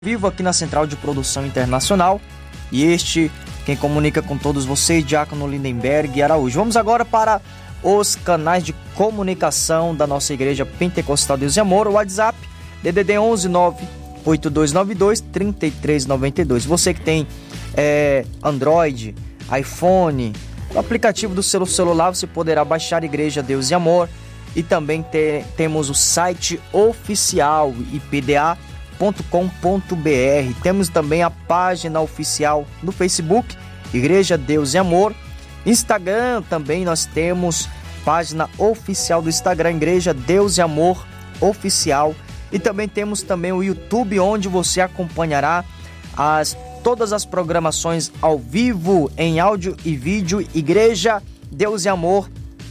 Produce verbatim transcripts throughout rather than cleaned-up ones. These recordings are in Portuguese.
Vivo aqui na Central de Produção Internacional, e este, quem comunica com todos vocês, Diácono Lindenberg Araújo. Vamos agora para os canais de comunicação da nossa Igreja Pentecostal Deus e Amor, o WhatsApp, D D D onze nove oito dois nove dois três três nove dois. Você que tem é, Android, iPhone, o aplicativo do seu celular, você poderá baixar Igreja Deus e Amor, e também ter, temos o site oficial I P D A ponto com ponto b r. Temos também a página oficial no Facebook, Igreja Deus e Amor. Instagram também nós temos página oficial do Instagram, Igreja Deus e Amor Oficial. E também temos também o YouTube, onde você acompanhará as, todas as programações ao vivo, em áudio e vídeo, Igreja Deus e Amor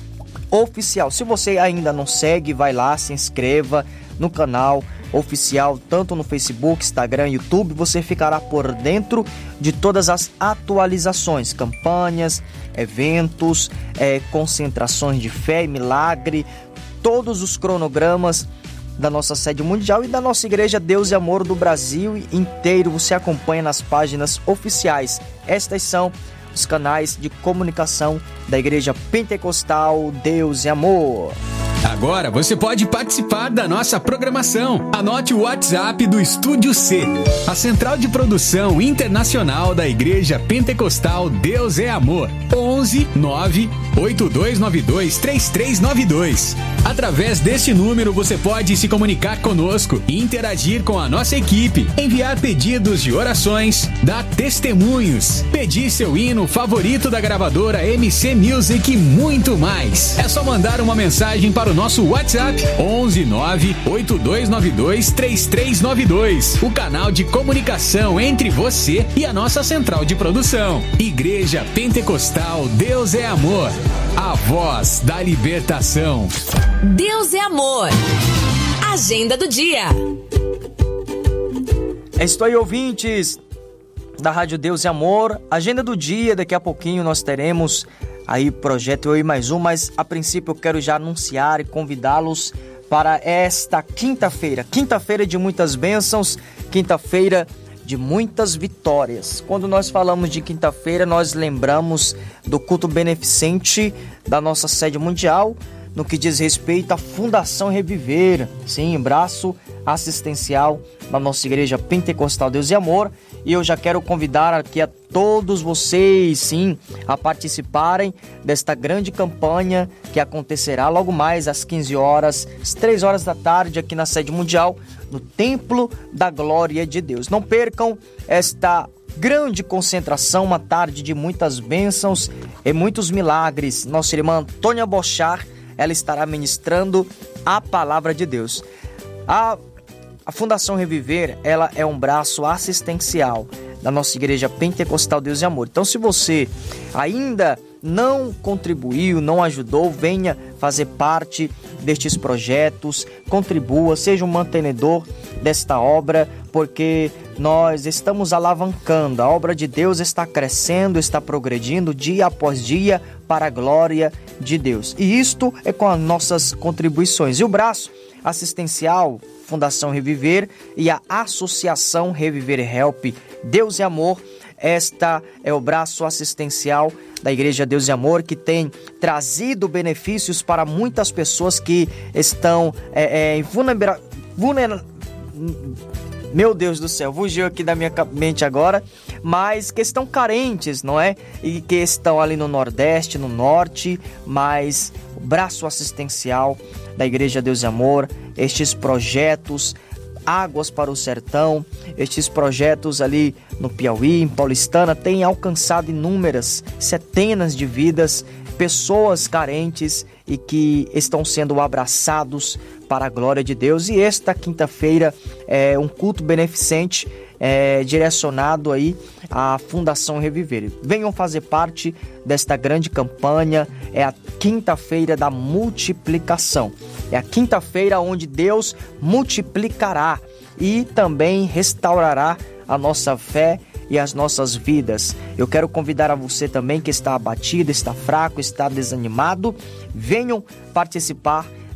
Oficial. Se você ainda não segue, vai lá, se inscreva no canal oficial, tanto no Facebook, Instagram, YouTube. Você ficará por dentro de todas as atualizações, campanhas, eventos, é, concentrações de fé e milagre, todos os cronogramas da nossa sede mundial e da nossa Igreja Deus e Amor do Brasil inteiro. Você acompanha nas páginas oficiais. Estas são os canais de comunicação da Igreja Pentecostal Deus e Amor. Agora você pode participar da nossa programação. Anote o WhatsApp do Estúdio C, a Central de Produção Internacional da Igreja Pentecostal Deus é Amor. onze nove oito dois nove dois três três nove dois. Através deste número você pode se comunicar conosco e interagir com a nossa equipe, enviar pedidos de orações, dar testemunhos, pedir seu hino favorito da gravadora M C Music e muito mais. É só mandar uma mensagem para o nosso WhatsApp onze nove oito dois nove dois três três nove dois, o canal de comunicação entre você e a nossa central de produção. Igreja Pentecostal Deus é Amor, a voz da libertação. Deus é Amor. Agenda do dia. Estou aí, ouvintes da Rádio Deus e Amor. Agenda do dia, daqui a pouquinho nós teremos aí projeto Eu e Mais Um, mas a princípio eu quero já anunciar e convidá-los para esta quinta-feira. Quinta-feira de muitas bênçãos, quinta-feira de muitas vitórias. Quando nós falamos de quinta-feira, nós lembramos do culto beneficente da nossa sede mundial, no que diz respeito à Fundação Reviver, sim, braço assistencial da nossa Igreja Pentecostal Deus e Amor. E eu já quero convidar aqui a todos vocês, sim, a participarem desta grande campanha que acontecerá logo mais às quinze horas, às três horas da tarde, aqui na sede mundial, no Templo da Glória de Deus. Não percam esta grande concentração, uma tarde de muitas bênçãos e muitos milagres. Nossa irmã Antônia Bochar, ela estará ministrando a palavra de Deus. A, a Fundação Reviver, ela é um braço assistencial da nossa Igreja Pentecostal Deus e Amor. Então, se você ainda não contribuiu, não ajudou, venha fazer parte destes projetos, contribua, seja um mantenedor desta obra, porque nós estamos alavancando, a obra de Deus está crescendo, está progredindo dia após dia para a glória de Deus. E isto é com as nossas contribuições. E o braço assistencial Fundação Reviver e a Associação Reviver Help Deus e Amor, esta é o braço assistencial da Igreja Deus e Amor, que tem trazido benefícios para muitas pessoas que estão é, é, vulneráveis. Vulner... Meu Deus do céu, fugiu aqui da minha mente agora, mas que estão carentes, não é? E que estão ali no Nordeste, no Norte, mas o braço assistencial da Igreja Deus e Amor, estes projetos, Águas para o Sertão, estes projetos ali no Piauí, em Paulistana, têm alcançado inúmeras, centenas de vidas, pessoas carentes e que estão sendo abraçados para a glória de Deus. E esta quinta-feira é um culto beneficente é, direcionado aí à Fundação Reviver. Venham fazer parte desta grande campanha. É a quinta-feira da multiplicação. É a quinta-feira onde Deus multiplicará e também restaurará a nossa fé e as nossas vidas. Eu quero convidar a você também que está abatido, está fraco, está desanimado, venham participar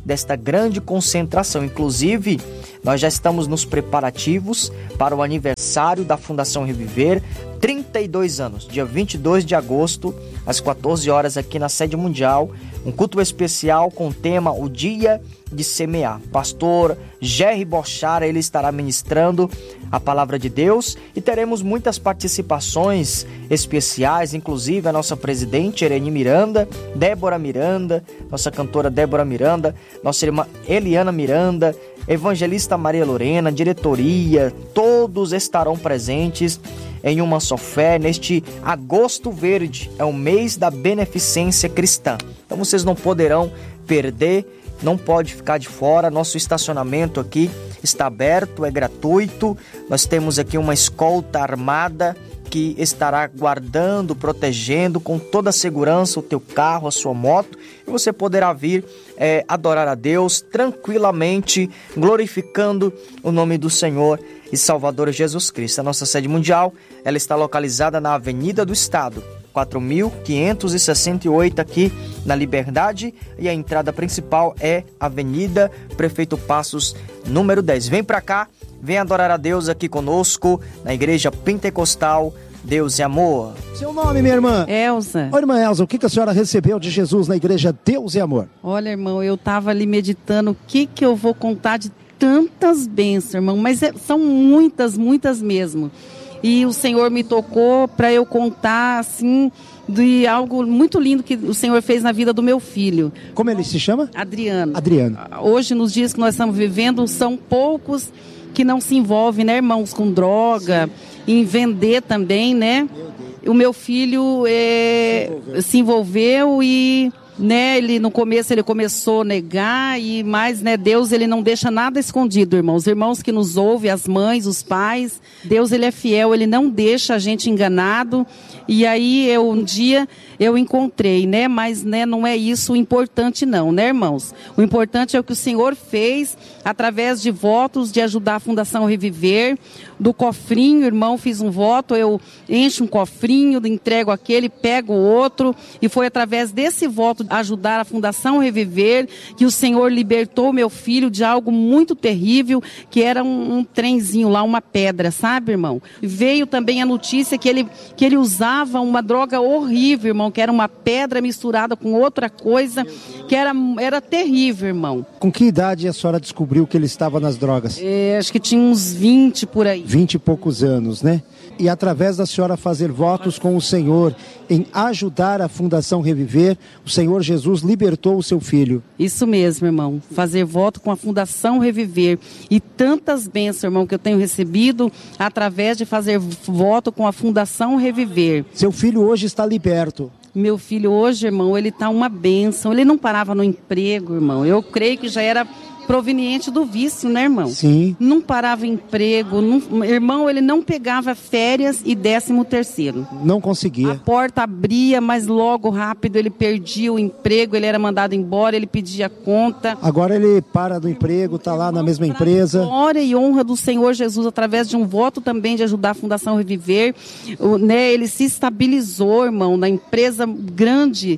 desta grande concentração. Inclusive, nós já estamos nos preparativos para o aniversário da Fundação Reviver, trinta e dois anos, dia vinte e dois de agosto, às quatorze horas, aqui na sede mundial, um culto especial com o tema O Dia de Semear. Pastor Jerry Bochara, ele estará ministrando a palavra de Deus e teremos muitas participações especiais, inclusive a nossa presidente Ereni Miranda, Débora Miranda, nossa cantora Débora Miranda, nossa irmã Eliana Miranda, evangelista Maria Lorena, diretoria, todos estarão presentes em uma só fé neste agosto verde, é o mês da beneficência cristã. Então vocês não poderão perder, não pode ficar de fora. Nosso estacionamento aqui está aberto, é gratuito. Nós temos aqui uma escolta armada que estará guardando, protegendo com toda a segurança o teu carro, a sua moto, e você poderá vir é, adorar a Deus tranquilamente, glorificando o nome do Senhor e Salvador Jesus Cristo. A nossa sede mundial, ela está localizada na Avenida do Estado, quatro mil quinhentos e sessenta e oito, aqui na Liberdade, e a entrada principal é Avenida Prefeito Passos, número dez. Vem pra cá, vem adorar a Deus aqui conosco, na Igreja Pentecostal Deus e Amor. Seu nome, minha irmã? Elza. Oi, irmã Elza, o que a senhora recebeu de Jesus na Igreja Deus e Amor? Olha, irmão, eu estava ali meditando o que, que eu vou contar de tantas bênçãos, irmão, mas é, são muitas, muitas mesmo. E o Senhor me tocou para eu contar, assim, de algo muito lindo que o Senhor fez na vida do meu filho. Como ele se chama? Adriano. Adriano. Hoje, nos dias que nós estamos vivendo, são poucos que não se envolvem, né, irmãos, com droga, em vender também, né? O meu filho é, se, envolveu. se envolveu e... Né, ele no começo ele começou a negar, e mais, né, Deus ele não deixa nada escondido, irmãos. Os irmãos que nos ouvem, as mães, os pais, Deus ele é fiel, ele não deixa a gente enganado. E aí eu um dia eu encontrei, né, mas né, não é isso o importante não, né, irmãos? O importante é o que o Senhor fez através de votos de ajudar a Fundação Reviver, do cofrinho, irmão, fiz um voto, eu encho um cofrinho, entrego aquele, pego o outro, e foi através desse voto ajudar a Fundação Reviver que o Senhor libertou meu filho de algo muito terrível, que era um, um trenzinho lá, uma pedra, sabe, irmão? Veio também a notícia que ele, que ele usava uma droga horrível, irmão, que era uma pedra misturada com outra coisa, que era, era terrível, irmão. Com que idade a senhora descobriu que ele estava nas drogas? É, acho que tinha uns vinte por aí. Vinte e poucos anos, né? E através da senhora fazer votos com o Senhor em ajudar a Fundação Reviver, o Senhor Jesus libertou o seu filho. Isso mesmo, irmão. Fazer voto com a Fundação Reviver. E tantas bênçãos, irmão, que eu tenho recebido através de fazer voto com a Fundação Reviver. Seu filho hoje está liberto. Meu filho hoje, irmão, ele está uma bênção. Ele não parava no emprego, irmão. Eu creio que já era proveniente do vício, né, irmão? Sim. Não parava emprego, não, irmão, ele não pegava férias e décimo terceiro. Não conseguia. A porta abria, mas logo rápido ele perdia o emprego, ele era mandado embora, ele pedia conta. Agora ele para do emprego, está lá na mesma empresa. Glória e honra do Senhor Jesus, através de um voto também de ajudar a Fundação Reviver, o, né, ele se estabilizou, irmão, na empresa grande,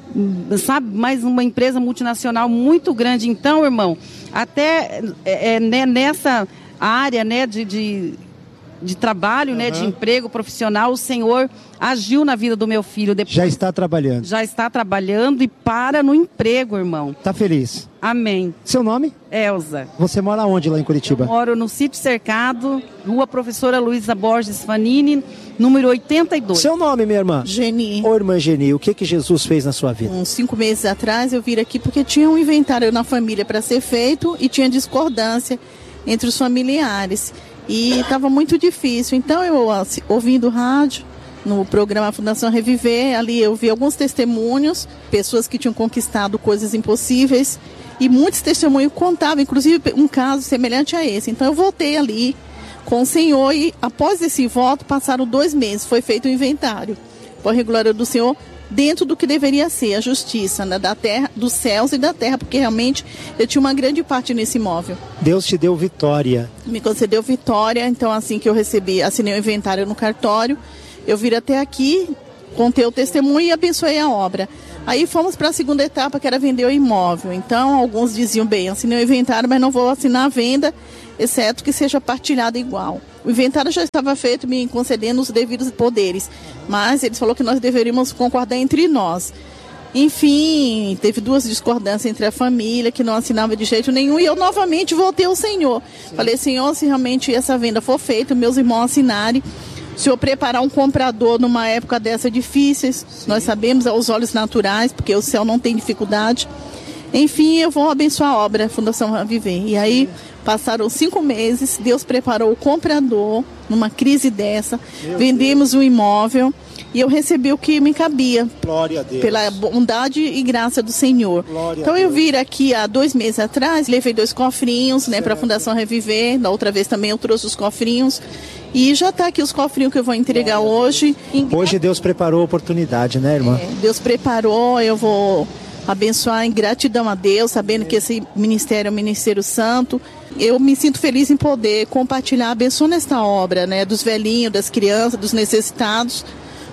sabe, mais uma empresa multinacional muito grande. Então, irmão, até é, é, né, nessa área, né, de, de, de trabalho, uhum. né, de emprego profissional, o Senhor agiu na vida do meu filho. Depois, já está trabalhando. Já está trabalhando e para no emprego, irmão. Está feliz? Amém. Seu nome? Elza. Você mora onde lá em Curitiba? Eu moro no Sítio Cercado, Rua Professora Luísa Borges Fanini, número oitenta e dois. Seu nome, minha irmã? Geni. Ô, irmã Geni, o que que Jesus fez na sua vida? Uns cinco meses atrás eu vim aqui porque tinha um inventário na família para ser feito e tinha discordância entre os familiares. E estava muito difícil. Então eu, ouvindo rádio, no programa Fundação Reviver, ali eu vi alguns testemunhos, pessoas que tinham conquistado coisas impossíveis, e muitos testemunhos contavam, inclusive um caso semelhante a esse. Então eu voltei ali com o Senhor e após esse voto passaram dois meses, foi feito o inventário, por regular do Senhor, dentro do que deveria ser a justiça, né, da terra, dos céus e da terra, porque realmente eu tinha uma grande parte nesse imóvel. Deus te deu vitória. Me concedeu vitória, então assim que eu recebi, assinei o inventário no cartório, eu vim até aqui, contei o testemunho e abençoei a obra. Aí fomos para a segunda etapa, que era vender o imóvel. Então, alguns diziam, bem, assinei o inventário, mas não vou assinar a venda, exceto que seja partilhado igual. O inventário já estava feito, me concedendo os devidos poderes, mas eles falaram que nós deveríamos concordar entre nós. Enfim, teve duas discordâncias entre a família, que não assinava de jeito nenhum, e eu novamente voltei ao Senhor. Sim. Falei, Senhor, se realmente essa venda for feita, meus irmãos assinarem, o Senhor preparar um comprador numa época dessa difícil, sim, nós sabemos, aos olhos naturais, porque o céu não tem dificuldade. Enfim, eu vou abençoar a obra, a Fundação Reviver. E aí, passaram cinco meses, Deus preparou o comprador numa crise dessa, meu vendemos o imóvel e eu recebi o que me cabia. Glória a Deus. Pela bondade e graça do Senhor. Glória então eu vim aqui há dois meses atrás, levei dois cofrinhos, né, para a Fundação Reviver. Da outra vez também eu trouxe os cofrinhos. E já está aqui os cofrinhos que eu vou entregar hoje. Hoje Deus preparou a oportunidade, né, irmã? É, Deus preparou, eu vou abençoar em gratidão a Deus, sabendo que esse ministério é um ministério santo. Eu me sinto feliz em poder compartilhar, abençoando esta obra, né, dos velhinhos, das crianças, dos necessitados,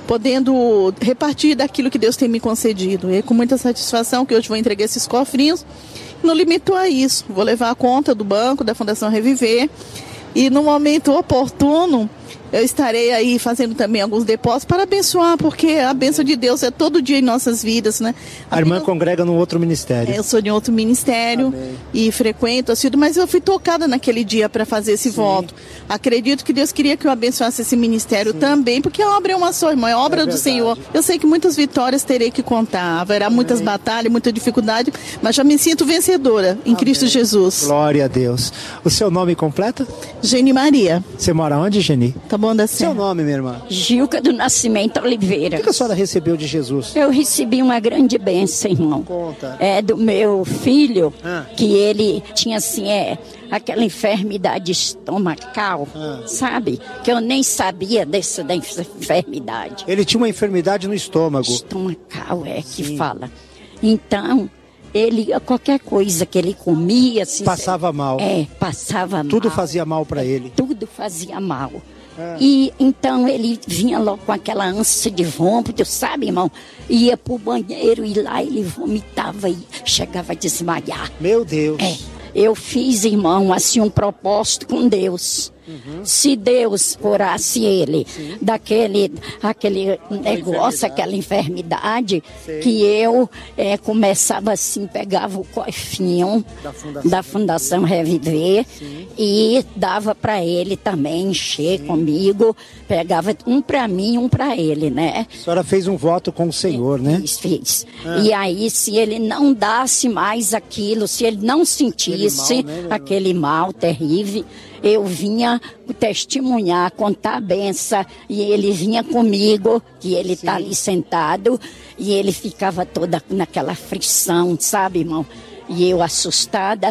podendo repartir daquilo que Deus tem me concedido. E é com muita satisfação que hoje vou entregar esses cofrinhos. Não limitou a isso, vou levar a conta do banco, da Fundação Reviver, e no momento oportuno eu estarei aí fazendo também alguns depósitos para abençoar, porque a bênção de Deus é todo dia em nossas vidas, né? A, a irmã congrega num outro ministério. Eu sou de outro ministério. Amém. E frequento, assido, mas eu fui tocada naquele dia para fazer esse Sim. voto. Acredito que Deus queria que eu abençoasse esse ministério Sim. também, porque a obra é uma só, irmã, é obra é do Senhor. Eu sei que muitas vitórias terei que contar, haverá Amém. muitas batalhas, muita dificuldade, mas já me sinto vencedora em Amém. Cristo Jesus. Glória a Deus. O seu nome completo? Geni Maria. Você mora onde, Geni? Tá bom da Seu nome, minha irmã? Gilca do Nascimento Oliveira. O que a senhora recebeu de Jesus? Eu recebi uma grande bênção, irmão. Conta. É do meu filho, ah. que ele tinha assim, é, aquela enfermidade estomacal, ah. sabe? Que eu nem sabia dessa da enfermidade. Ele tinha uma enfermidade no estômago. Estomacal, é, Sim. que fala. Então, ele, qualquer coisa que ele comia... Assim, passava mal. É, passava mal. Tudo fazia mal para ele. Tudo fazia mal. Ah. E então ele vinha logo com aquela ânsia de vômito, sabe, irmão? Ia pro banheiro e lá ele vomitava e chegava a desmaiar. Meu Deus. É, eu fiz, irmão, assim um propósito com Deus. Uhum. Se Deus curasse ele Sim. daquele aquele negócio, aquela enfermidade, Sim. que eu é, começava assim, pegava o coifinho da Fundação, da Fundação Reviver Sim. e dava para ele também encher Sim. comigo, pegava um para mim e um para ele, né? A senhora fez um voto com o Senhor, né? Fiz, fiz. Ah. E aí, se ele não dasse mais aquilo, se ele não sentisse aquele mal, né, aquele mal terrível, eu vinha testemunhar, contar a benção, e ele vinha comigo, que ele está ali sentado, e ele ficava toda naquela aflição, sabe, irmão? E eu assustada,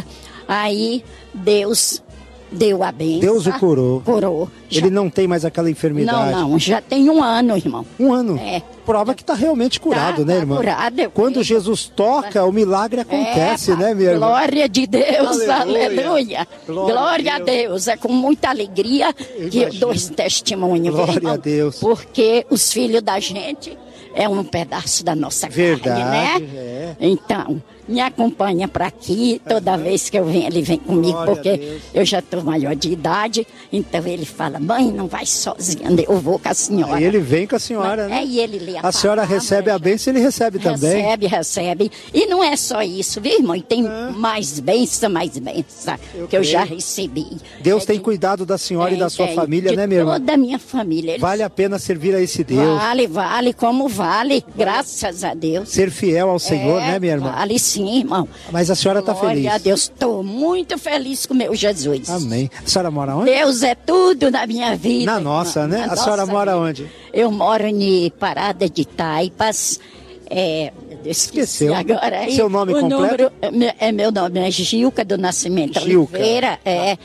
aí Deus deu a benção. Deus o curou. Curou. Já... Ele não tem mais aquela enfermidade. Não, não, já tem um ano, irmão. Um ano? É. Prova que está realmente curado, tá, né, tá irmã? Curado, eu Quando creio. Jesus toca, o milagre acontece, é, né, minha irmã? Glória de Deus, aleluia. aleluia. Glória, Glória a, Deus. a Deus. É com muita alegria eu que imagino. eu dou esse testemunho. Glória irmão, a Deus. Porque os filhos da gente é um pedaço da nossa Verdade, carne, né? É. Então, me acompanha para aqui, toda uhum. vez que eu venho, ele vem comigo, Glória porque eu já estou maior de idade, então ele fala, mãe, não vai sozinha, eu vou com a senhora. Aí ele vem com a senhora, Mas, né? É, e ele lê a A palavra, senhora recebe a bênção e ele recebe também. Recebe, recebe. E não é só isso, viu, irmão? E tem ah. mais bênção, mais bênção, eu que creio. eu já recebi. Deus é tem de, cuidado da senhora é, e da sua é, família, de né, minha irmã? Toda a minha família. Eles... Vale a pena servir a esse Deus. Vale, vale, como vale, graças a Deus. Ser fiel ao Senhor, é, né, minha irmã? Vale sim, irmão. Mas a senhora está feliz. Glória a Deus, estou muito feliz com o meu Jesus. Amém. A senhora mora onde? Deus é tudo na minha vida. Na nossa, irmão, né? Na a senhora mora vida. onde? Eu moro em Parada de Taipas. É, Esqueceu. Agora aí. Seu nome o completo? Número, é, meu nome é Gilca do Nascimento Gilca. Oliveira. É,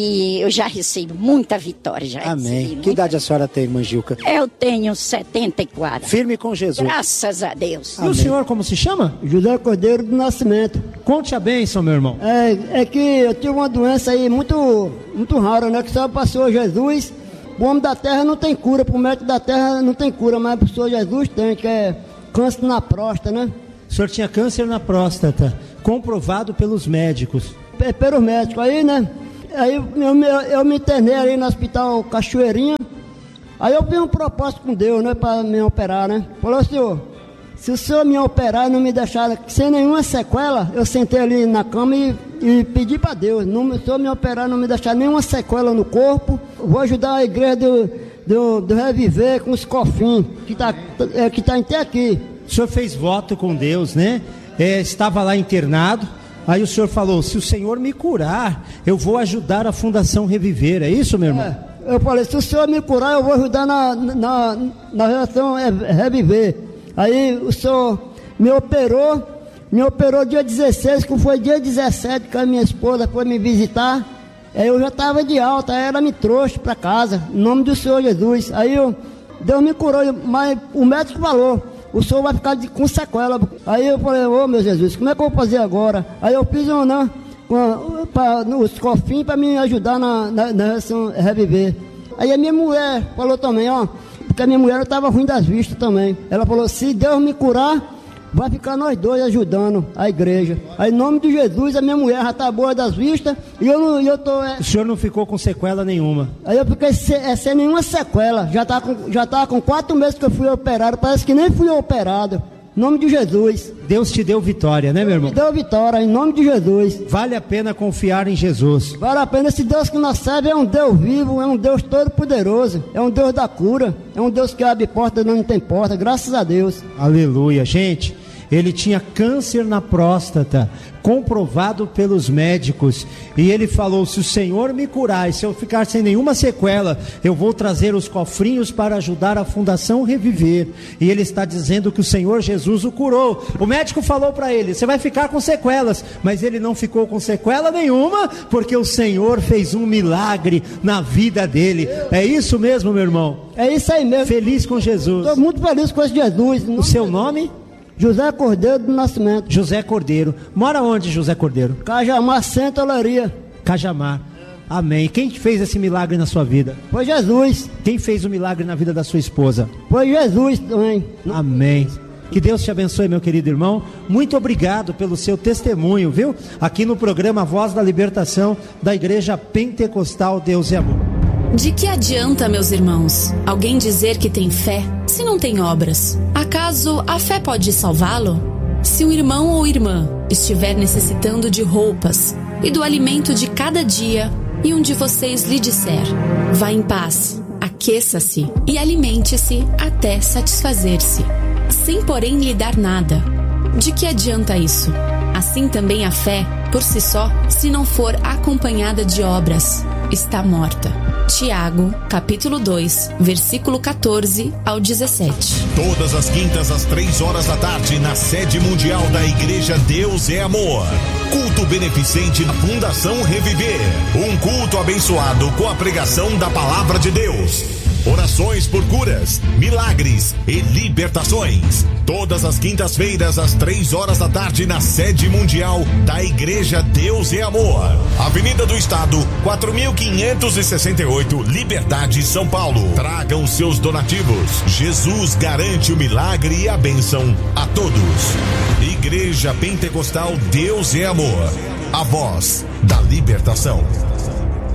e eu já recebo muita vitória. Já Amém. Recebi, que muita... idade a senhora tem, irmã Gilca? Eu tenho setenta e quatro. Firme com Jesus. Graças a Deus. Amém. E o senhor como se chama? José Cordeiro do Nascimento. Conte a bênção, meu irmão. É, é que eu tive uma doença aí muito, muito rara, né? Que só passou Jesus. O homem da terra não tem cura, pro médico da terra não tem cura, mas pro Senhor Jesus tem, que é câncer na próstata, né? O senhor tinha câncer na próstata, comprovado pelos médicos. P- pelos médicos, aí, né? Aí eu, eu, eu me internei ali no hospital Cachoeirinha. Aí eu fiz um propósito com Deus, né? Para me operar, né? Falou, senhor, se o senhor me operar e não me deixar sem nenhuma sequela, eu sentei ali na cama e, e pedi para Deus, não, se o senhor me operar e não me deixar nenhuma sequela no corpo, vou ajudar a igreja do, do, do Reviver com os cofins, que está é, que tá até aqui. O senhor fez voto com Deus, né? É, estava lá internado. Aí o senhor falou, se o senhor me curar, eu vou ajudar a Fundação Reviver. É isso, meu irmão? É, eu falei, se o senhor me curar, eu vou ajudar na, na, na Fundação Reviver. Aí o senhor me operou, me operou dia dezesseis, que foi dia dezessete que a minha esposa foi me visitar. Aí eu já estava de alta, aí ela me trouxe para casa, em nome do Senhor Jesus. Aí eu, Deus me curou, mas o médico falou, o senhor vai ficar de, com sequela. Aí eu falei, ô oh, meu Jesus, como é que eu vou fazer agora? Aí eu fiz um, né, com, pra, nos cofins para me ajudar na, na, na Reviver. Aí a minha mulher falou também, ó, porque a minha mulher estava ruim das vistas também. Ela falou, se Deus me curar, vai ficar nós dois ajudando a igreja. Aí, em nome de Jesus, a minha mulher já está boa das vistas e eu não, eu tô... É... O senhor não ficou com sequela nenhuma? Aí eu fiquei sem, é, sem nenhuma sequela. Já está com, já tá com quatro meses que eu fui operado. Parece que nem fui operado. Em nome de Jesus. Deus te deu vitória, né, meu irmão? Deu vitória, em nome de Jesus. Vale a pena confiar em Jesus. Vale a pena. Esse Deus que nós serve é um Deus vivo, é um Deus todo poderoso, é um Deus da cura, é um Deus que abre porta onde não tem porta, graças a Deus. Aleluia, gente. Ele tinha câncer na próstata, comprovado pelos médicos, e ele falou, se o Senhor me curar, e se eu ficar sem nenhuma sequela, eu vou trazer os cofrinhos para ajudar a Fundação Reviver. E ele está dizendo que o Senhor Jesus o curou. O médico falou para ele, você vai ficar com sequelas, mas ele não ficou com sequela nenhuma, porque o Senhor fez um milagre na vida dele. É isso mesmo, meu irmão? É isso aí mesmo. Feliz com Jesus. Estou muito feliz com esse Jesus. O seu nome? José Cordeiro do Nascimento. José Cordeiro. Mora onde, José Cordeiro? Cajamar, Santa Olaria. Cajamar. Amém. Quem fez esse milagre na sua vida? Foi Jesus. Quem fez o milagre na vida da sua esposa? Foi Jesus também. Amém. Que Deus te abençoe, meu querido irmão. Muito obrigado pelo seu testemunho, viu? Aqui no programa Voz da Libertação da Igreja Pentecostal Deus é Amor. De que adianta, meus irmãos, alguém dizer que tem fé se não tem obras? Acaso a fé pode salvá-lo? Se um irmão ou irmã estiver necessitando de roupas e do alimento de cada dia, e um de vocês lhe disser, vá em paz, aqueça-se e alimente-se até satisfazer-se, sem porém lhe dar nada, de que adianta isso? Assim também a fé, por si só, se não for acompanhada de obras, está morta. Tiago, capítulo dois, versículo quatorze ao dezessete. Todas as quintas às três horas da tarde, na sede mundial da Igreja Deus é Amor. Culto beneficente da Fundação Reviver. Um culto abençoado com a pregação da Palavra de Deus. Orações por curas, milagres e libertações. Todas as quintas-feiras, às três horas da tarde, na sede mundial da Igreja Deus é Amor. Avenida do Estado, quatro mil quinhentos e sessenta e oito, Liberdade, São Paulo. Tragam seus donativos. Jesus garante o milagre e a bênção a todos. Igreja Pentecostal Deus é Amor. A voz da libertação.